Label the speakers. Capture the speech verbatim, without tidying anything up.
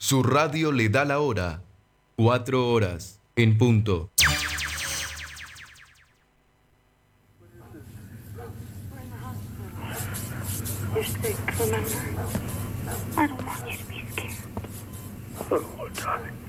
Speaker 1: Su radio le da la hora. Cuatro horas en punto.
Speaker 2: You're sick, remember? I don't want you to be scared.
Speaker 3: Oh, darling.